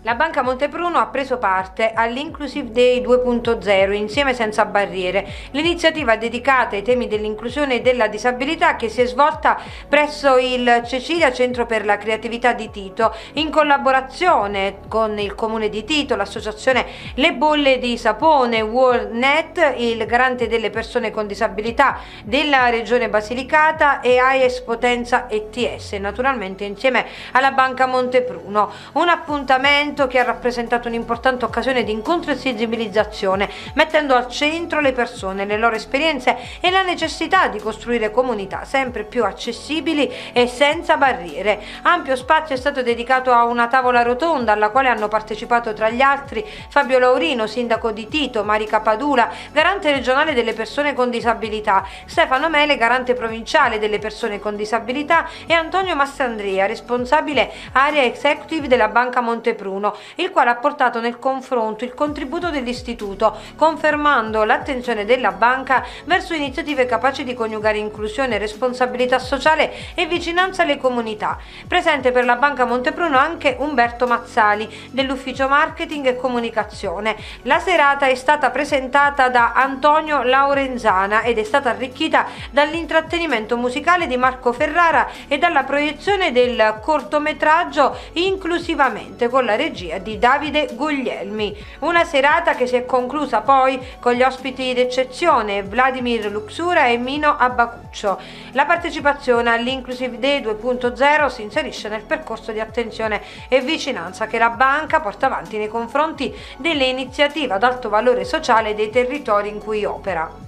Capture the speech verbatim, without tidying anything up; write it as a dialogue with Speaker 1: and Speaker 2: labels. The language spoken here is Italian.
Speaker 1: La Banca Montepruno ha preso parte all'Inclusive Day due punto zero Insieme senza barriere, l'iniziativa dedicata ai temi dell'inclusione e della disabilità che si è svolta presso il Cecilia Centro per la Creatività di Tito in collaborazione con il Comune di Tito, l'associazione Le Bolle di Sapone, WorldNet, il Garante delle persone con disabilità della Regione Basilicata e AIES Potenza E T S, naturalmente insieme alla Banca Montepruno. Un appuntamento che ha rappresentato un'importante occasione di incontro e sensibilizzazione, mettendo al centro le persone, le loro esperienze e la necessità di costruire comunità sempre più accessibili e senza barriere. Ampio spazio è stato dedicato a una tavola rotonda alla quale hanno partecipato tra gli altri Fabio Laurino, sindaco di Tito, Marica Padula, garante regionale delle persone con disabilità, Stefano Mele, garante provinciale delle persone con disabilità e Antonio Massandria, responsabile area executive della Banca Montepruno, il quale ha portato nel confronto il contributo dell'istituto, confermando l'attenzione della banca verso iniziative capaci di coniugare inclusione, responsabilità sociale e vicinanza alle comunità. Presente per la Banca Montepruno anche Umberto Mazzali dell'ufficio marketing e comunicazione. La serata è stata presentata da Antonio Laurenzana ed è stata arricchita dall'intrattenimento musicale di Marco Ferrara e dalla proiezione del cortometraggio Inclusivamente con la regia di Davide Guglielmi. Una serata che si è conclusa poi con gli ospiti d'eccezione Vladimir Luxura e Mino Abbacuccio. La partecipazione all'Inclusive Day due punto zero si inserisce nel percorso di attenzione e vicinanza che la banca porta avanti nei confronti delle iniziative ad alto valore sociale dei territori in cui opera.